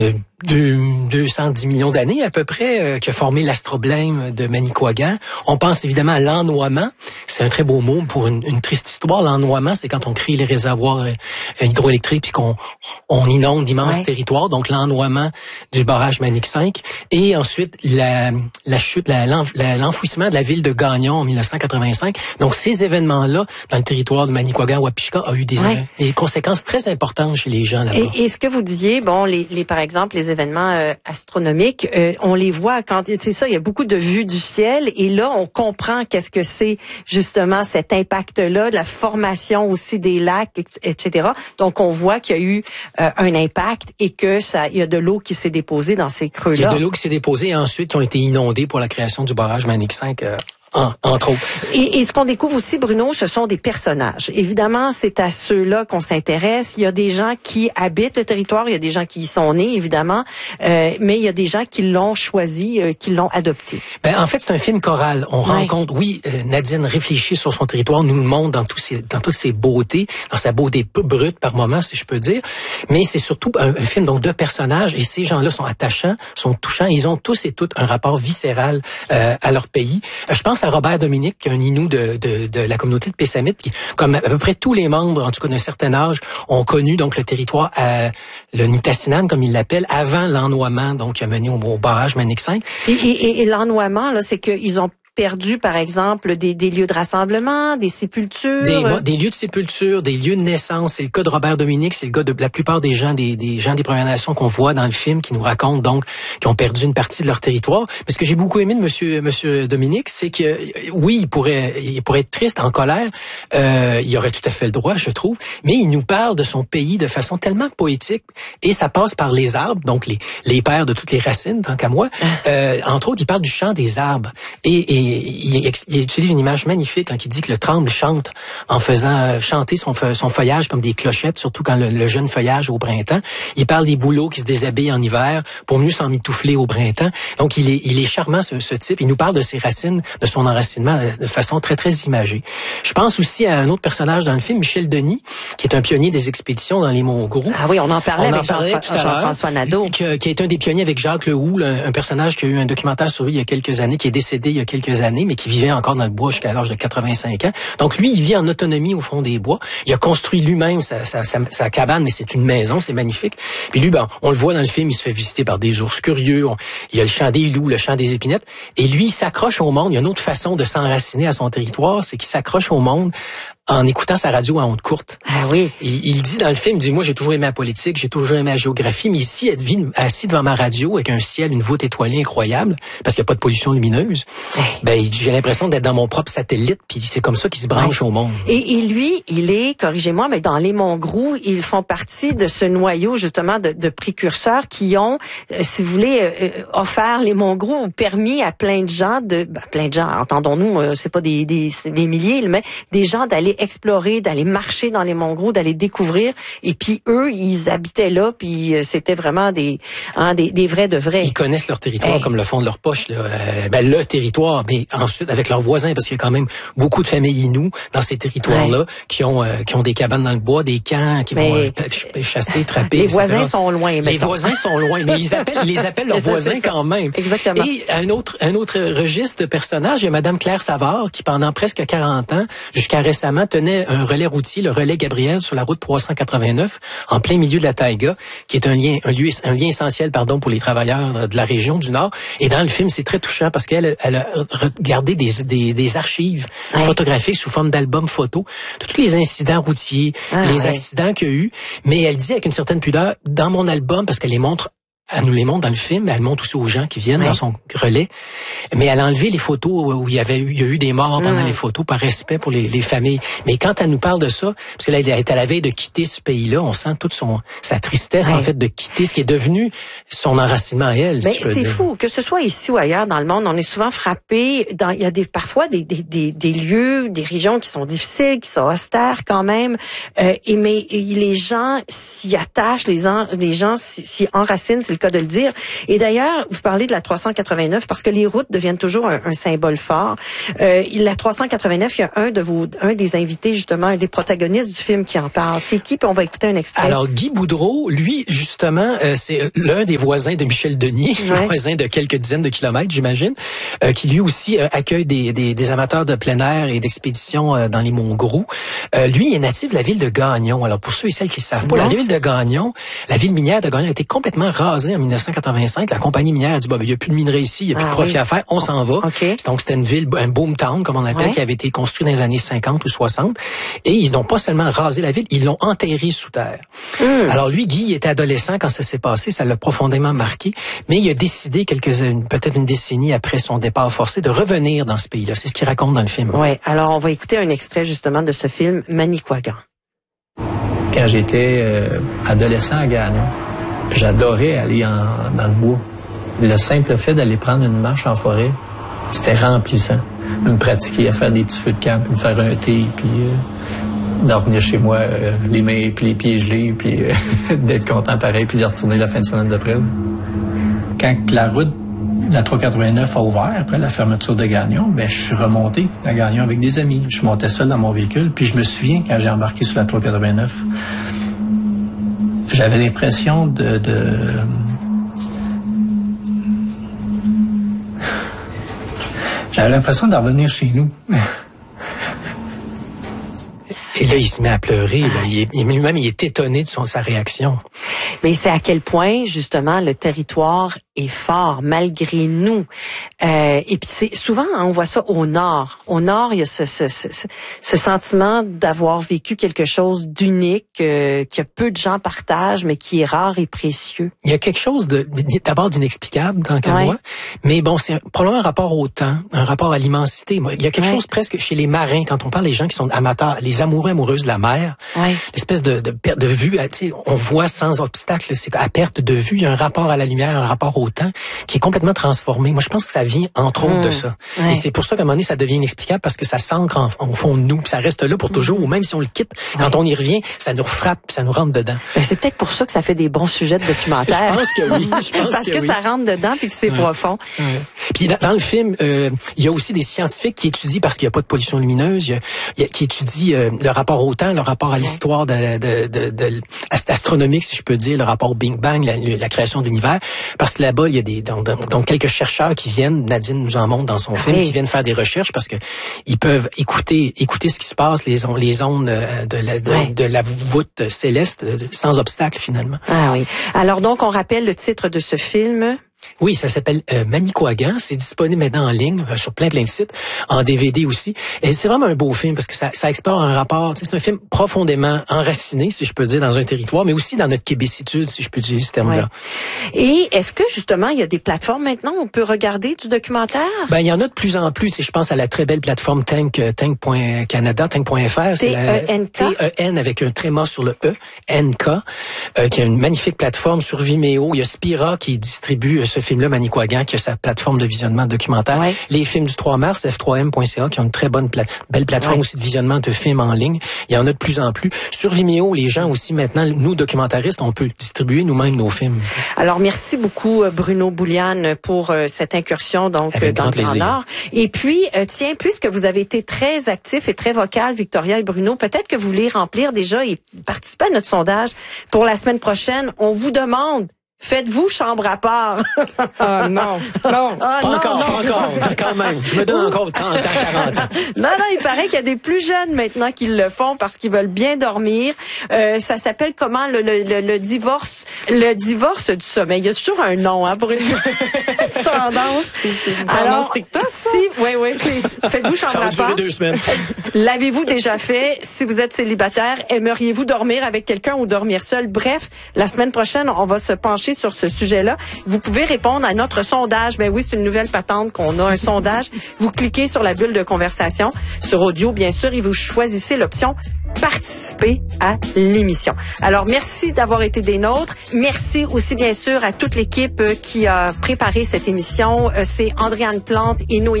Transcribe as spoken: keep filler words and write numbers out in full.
de deux cent dix millions d'années à peu près, euh, qui a formé l'astroblème de Manicouagan. On pense évidemment à l'ennoiement. C'est un très beau mot pour une, une triste histoire. L'ennoiement, c'est quand on crée les réservoirs euh, hydroélectriques puis qu'on on inonde d'immenses ouais. territoires. Donc l'ennoiement du barrage Manic cinq. Et ensuite la, la chute, la, la, l'enfouissement de la ville de Gagnon en dix-neuf cent quatre-vingt-cinq. Donc ces événements-là dans le territoire de Manicouagan-Wapishka a eu des, ouais. euh, des conséquences très importantes chez les gens là-bas. Et, et ce que vous disiez, bon, les, les par exemple les événements euh, astronomiques, euh, on les voit quand c'est ça, il y a beaucoup de vues du ciel et là on comprend qu'est-ce que c'est justement cet impact-là, de la formation aussi des lacs, et cetera. Donc on voit qu'il y a eu euh, un impact et que ça, il y a de l'eau qui s'est déposée dans ces creux-là. Il y a de l'eau qui s'est déposée et ensuite qui ont été inondés pour la création du barrage Manic cinq. Euh... En, entre autres. Et, et ce qu'on découvre aussi, Bruno, ce sont des personnages. Évidemment, c'est à ceux-là qu'on s'intéresse. Il y a des gens qui habitent le territoire, il y a des gens qui y sont nés, évidemment, euh, mais il y a des gens qui l'ont choisi, euh, qui l'ont adopté. Ben, en fait, c'est un film choral. On ouais. rencontre, oui, euh, Nadine réfléchit sur son territoire, nous le montre dans, tous ses, dans toutes ses beautés, dans sa beauté brute par moments, si je peux dire, mais c'est surtout un, un film donc de personnages et ces gens-là sont attachants, sont touchants. Ils ont tous et toutes un rapport viscéral euh, à leur pays. Euh, je pense à Robert Dominique, qui est un Innu de, de, de la communauté de Pessamit, qui, comme à peu près tous les membres, en tout cas d'un certain âge, ont connu donc le territoire, à, le Nitassinan, comme ils l'appellent, avant l'ennoiement, donc qui a mené au, au barrage Manic cinq. Et, et, et l'ennoiement, là, c'est qu'ils ont perdu, par exemple, des, des lieux de rassemblement, des sépultures. Des, moi, des lieux de sépulture, des lieux de naissance. C'est le cas de Robert Dominique, c'est le cas de la plupart des gens, des, des gens des Premières Nations qu'on voit dans le film, qui nous racontent donc qu'ils ont perdu une partie de leur territoire. Mais ce que j'ai beaucoup aimé de Monsieur, Monsieur Dominique, c'est que oui, il pourrait, il pourrait être triste, en colère. Euh, il aurait tout à fait le droit, je trouve. Mais il nous parle de son pays de façon tellement poétique et ça passe par les arbres, donc les, les pères de toutes les racines, tant qu'à moi. Euh, entre autres, il parle du chant des arbres et, et Il, il utilise une image magnifique quand il dit que le tremble chante en faisant chanter son, son feuillage comme des clochettes, surtout quand le, le jeune feuillage au printemps. Il parle des bouleaux qui se déshabillent en hiver pour mieux s'emmitoufler au printemps. Donc, il est, il est charmant, ce, ce type. Il nous parle de ses racines, de son enracinement de façon très, très imagée. Je pense aussi à un autre personnage dans le film, Michel Denis, qui est un pionnier des expéditions dans les monts Grou. Ah oui, on en parlait on avec en parlait Jean, Jean-François Nadeau. Qui, qui est un des pionniers avec Jacques Lehoux, un, un personnage qui a eu un documentaire sur lui il y a quelques années, qui est décédé il y a quelques années, mais qui vivait encore dans le bois jusqu'à l'âge de quatre-vingt-cinq ans. Donc lui, il vit en autonomie au fond des bois. Il a construit lui-même sa, sa, sa, sa cabane, mais c'est une maison, c'est magnifique. Puis lui, ben, on le voit dans le film, il se fait visiter par des ours curieux. On, il y a le champ des loups, le champ des épinettes. Et lui, il s'accroche au monde. Il y a une autre façon de s'enraciner à son territoire, c'est qu'il s'accroche au monde en écoutant sa radio à ondes courtes. Ah oui. Il, il dit dans le film, il dit, moi, j'ai toujours aimé la politique, j'ai toujours aimé la géographie, mais ici, être assis devant ma radio avec un ciel, une voûte étoilée incroyable, parce qu'il n'y a pas de pollution lumineuse, hey. ben, il dit, j'ai l'impression d'être dans mon propre satellite, puis c'est comme ça qu'il se branche ouais. au monde. Et, et lui, il est, corrigez-moi, mais dans les Monts Grou, ils font partie de ce noyau, justement, de, de précurseurs qui ont, euh, si vous voulez, euh, offert les Monts Grou, ou permis à plein de gens de, ben, plein de gens, entendons-nous, euh, c'est pas des, des, c'est des milliers, mais des gens d'aller explorer, d'aller marcher dans les Monts Grou, d'aller découvrir. Et puis eux, ils habitaient là, puis euh, c'était vraiment des, hein, des, des vrais de vrais. Ils connaissent leur territoire hey. comme le fond de leur poche. Là. Euh, ben le territoire, mais ensuite avec leurs voisins, parce qu'il y a quand même beaucoup de familles Innu dans ces territoires-là ouais. qui ont euh, qui ont des cabanes dans le bois, des camps, qui mais vont euh, chasser, trapper. Les et cetera. Voisins sont loin. Les mettons. voisins sont loin, mais ils appellent, ils les appellent leurs voisins quand même. Exactement. Et un autre un autre registre de personnages, il y a Madame Claire Savard qui pendant presque quarante ans, jusqu'à récemment, tenait un relais routier, le relais Gabriel, sur la route trois cent quatre-vingt-neuf, en plein milieu de la taïga, qui est un lien, un lieu, un lien essentiel, pardon, pour les travailleurs de la région du Nord. Et dans le film, c'est très touchant parce qu'elle, elle a regardé des, des, des archives ouais. photographiques sous forme d'albums photos de tous les incidents routiers, ah, les ouais. accidents qu'il y a eu. Mais elle dit avec une certaine pudeur, dans mon album, parce qu'elle les montre elle nous les montre dans le film, mais elle montre aussi aux gens qui viennent ouais. dans son relais. Mais elle a enlevé les photos où il y avait eu, il y a eu des morts pendant mmh. les photos par respect pour les, les familles. Mais quand elle nous parle de ça, parce que là, elle est à la veille de quitter ce pays-là, on sent toute son, sa tristesse, ouais. en fait, de quitter ce qui est devenu son enracinement à elle. Mais si c'est fou. Que ce soit ici ou ailleurs dans le monde, on est souvent frappé dans, il y a des, parfois des, des, des, des lieux, des régions qui sont difficiles, qui sont austères quand même. Euh, et mais et les gens s'y attachent, les, en, les gens s'y, s'y enracinent. C'est le cas de le dire. Et d'ailleurs, vous parlez de la trois cent quatre-vingt-neuf parce que les routes deviennent toujours un, un symbole fort. Euh, la trois cent quatre-vingt-neuf, il y a un de vos, un des invités justement, un des protagonistes du film qui en parle. C'est qui? Puis on va écouter un extrait. Alors Guy Boudreau, lui justement, euh, c'est l'un des voisins de Michel Denis, ouais. voisin de quelques dizaines de kilomètres, j'imagine, euh, qui lui aussi euh, accueille des, des, des amateurs de plein air et d'expédition euh, dans les monts Grou. Euh, lui, il est natif de la ville de Gagnon. Alors pour ceux et celles qui ne savent pas, non. la ville de Gagnon, la ville minière de Gagnon a été complètement rasée en mille neuf cent quatre-vingt-cinq. La compagnie minière a dit, bah, il n'y a plus de minerai ici, il n'y a plus ah, de profit oui. à faire, on s'en va. Okay. Donc c'était une ville, un boom town, comme on appelle, ouais. qui avait été construit dans les années cinquante ou soixante. Et ils n'ont pas seulement rasé la ville, ils l'ont enterrée sous terre. Mm. Alors lui, Guy, il était adolescent quand ça s'est passé, ça l'a profondément marqué, mais il a décidé, quelques peut-être une décennie après son départ forcé, de revenir dans ce pays-là. C'est ce qu'il raconte dans le film. Oui, alors on va écouter un extrait justement de ce film, Manicouagan. Quand j'étais euh, adolescent à Gagnon, j'adorais aller en, dans le bois. Le simple fait d'aller prendre une marche en forêt, c'était remplissant. Me pratiquer à faire des petits feux de camp, puis me faire un thé, puis euh, d'en revenir chez moi euh, les mains puis les pieds gelés, puis euh, d'être content pareil, puis de retourner la fin de semaine d'après. Quand la route de la trois cent quatre-vingt-neuf a ouvert, après la fermeture de Gagnon, ben je suis remonté à Gagnon avec des amis. Je montais seul dans mon véhicule, puis je me souviens, quand j'ai embarqué sur la trois cent quatre-vingt-neuf, j'avais l'impression de... de J'avais l'impression d'en revenir chez nous. Et là, il se met à pleurer. Là. Il est, lui-même, il est étonné de son, sa réaction. Mais c'est à quel point, justement, le territoire est fort, malgré nous. Euh, et puis, c'est souvent, hein, on voit ça au nord. Au nord, il y a ce, ce, ce, ce sentiment d'avoir vécu quelque chose d'unique, euh, que peu de gens partagent, mais qui est rare et précieux. Il y a quelque chose de d'abord d'inexplicable dans le ouais. mais bon, c'est probablement un rapport au temps, un rapport à l'immensité. Il y a quelque ouais. chose presque chez les marins, quand on parle des gens qui sont amateurs, les amoureux, amoureuses de la mer, ouais. l'espèce de, de perte de vue, tu sais, on voit sans obstacle, c'est à perte de vue, il y a un rapport à la lumière, un rapport au temps qui est complètement transformé. Moi, je pense que ça vient entre autres mmh. de ça. Ouais. Et c'est pour ça qu'à un moment donné, ça devient inexplicable parce que ça s'ancre en, au fond de nous, puis ça reste là pour toujours, mmh. ou même si on le quitte, ouais. quand on y revient, ça nous frappe, ça nous rentre dedans. Ben, c'est peut-être pour ça que ça fait des bons sujets de documentaire. Je pense que oui. Je pense parce que, que oui. ça rentre dedans puis que c'est ouais. profond. Ouais. Puis dans, dans le film, euh, il y a aussi des scientifiques qui étudient, parce qu'il n'y a pas de pollution lumineuse, il y a, il y a, qui étudient euh, le rapport au temps, le rapport à l'histoire de, de, de, de, de astronomique, si je peux dire, le rapport au Big Bang, la, la création de l'univers, parce que là-bas, il y a des donc, donc quelques chercheurs qui viennent, Nadine nous en montre dans son film, oui. qui viennent faire des recherches parce que ils peuvent écouter écouter ce qui se passe, les ondes, les ondes de la, de, oui. de la voûte céleste, sans obstacle finalement. Ah oui. Alors donc, on rappelle le titre de ce film. Oui, ça s'appelle euh, Manicouagan. C'est disponible maintenant en ligne, euh, sur plein plein de sites, en D V D aussi. Et c'est vraiment un beau film parce que ça, ça explore un rapport. C'est un film profondément enraciné, si je peux dire, dans un territoire, mais aussi dans notre québécitude, si je peux utiliser ce terme-là. Ouais. Et est-ce que justement il y a des plateformes maintenant où on peut regarder du documentaire? Ben il y en a de plus en plus. Je pense à la très belle plateforme Tank, Tank point Canada, Tank point F R. T E N K. T E N avec un tréma sur le E, N K, euh, qui a une magnifique plateforme sur Vimeo. Il y a Spira qui distribue euh, ce film-là, Manicouagan, qui a sa plateforme de visionnement documentaire. Ouais. Les films du trois mars, F trois M point C A, qui ont une très bonne pla- belle plateforme ouais. aussi de visionnement de films en ligne. Il y en a de plus en plus. Sur Vimeo, les gens aussi maintenant, nous documentaristes, on peut distribuer nous-mêmes nos films. Alors merci beaucoup Bruno Bouliane pour euh, cette incursion donc Avec dans grand le Grand plaisir. Nord. Et puis euh, tiens, puisque vous avez été très actifs et très vocal, Victoria et Bruno, peut-être que vous voulez remplir déjà et participer à notre sondage pour la semaine prochaine. On vous demande, faites-vous chambre à part? Ah non, non. Ah, pas non, encore, non. pas encore, quand même. Je me donne encore trente ans, quarante ans. Non, non, il paraît qu'il y a des plus jeunes maintenant qui le font parce qu'ils veulent bien dormir. Euh, ça s'appelle comment le, le, le, le divorce? Le divorce du sommeil. Il y a toujours un nom, hein, pour une tendance. C'est, c'est une tendance TikTok, ça? Si, oui, oui, c'est, faites-vous chambre à part. Ça va durer deux semaines. L'avez-vous déjà fait? Si vous êtes célibataire, aimeriez-vous dormir avec quelqu'un ou dormir seul? Bref, la semaine prochaine, on va se pencher sur ce sujet-là. Vous pouvez répondre à notre sondage. Ben oui, c'est une nouvelle patente qu'on a un sondage. Vous cliquez sur la bulle de conversation, sur audio, bien sûr, et vous choisissez l'option participer à l'émission. Alors, merci d'avoir été des nôtres. Merci aussi, bien sûr, à toute l'équipe qui a préparé cette émission. C'est Andréane Plante et Noémie